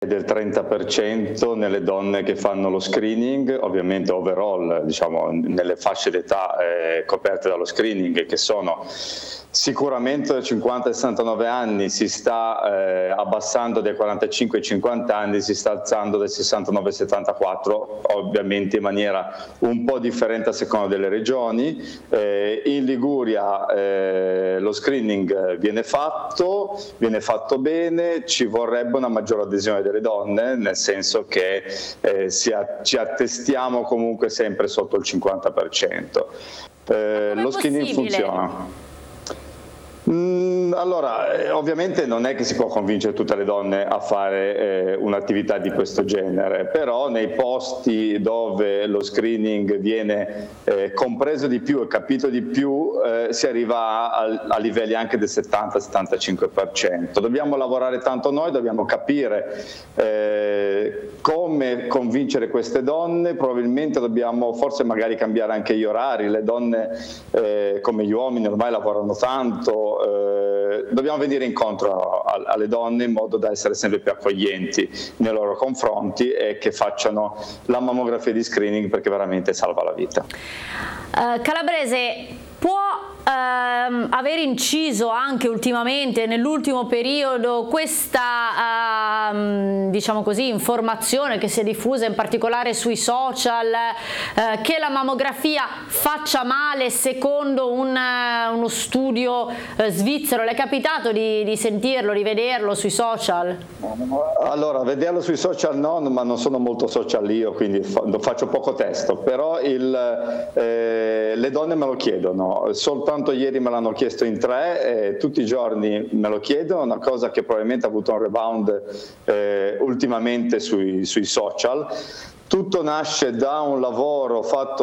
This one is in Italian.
del 30% nelle donne che fanno lo screening, ovviamente overall, diciamo nelle fasce d'età coperte dallo screening, che sono sicuramente da 50 ai 69 anni, si sta abbassando dai 45 ai 50 anni, si sta alzando dai 69 ai 74, ovviamente in maniera un po' differente a seconda delle regioni. In Liguria lo screening viene fatto bene, ci vorrebbe una maggiore adesione delle donne, nel senso che ci attestiamo comunque sempre sotto il 50%. Lo screening funziona. Allora, ovviamente non è che si può convincere tutte le donne a fare un'attività di questo genere, però nei posti dove lo screening viene compreso di più e capito di più si arriva a livelli anche del 70-75%. Dobbiamo lavorare tanto noi, dobbiamo capire come convincere queste donne, probabilmente dobbiamo forse magari cambiare anche gli orari, le donne come gli uomini ormai lavorano tanto, dobbiamo venire incontro alle donne in modo da essere sempre più accoglienti nei loro confronti e che facciano la mammografia di screening, perché veramente salva la vita. Calabrese, può aver inciso anche ultimamente, nell'ultimo periodo, questa diciamo così, informazione che si è diffusa in particolare sui social, che la mammografia faccia male secondo uno studio svizzero? Le è capitato di sentirlo, di vederlo sui social? Allora, vederlo sui social no, ma non sono molto social io, quindi faccio poco testo, però le donne me lo chiedono, soltanto ieri me l'hanno chiesto in 3, tutti i giorni me lo chiedono, una cosa che probabilmente ha avuto un rebound ultimamente sui social. Tutto nasce da un lavoro fatto